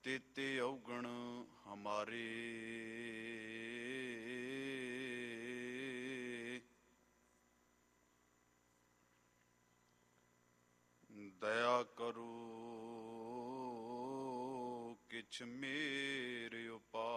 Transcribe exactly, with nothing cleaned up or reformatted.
देते अवगुण हमारे, दया करो किछ मेरे उपाय।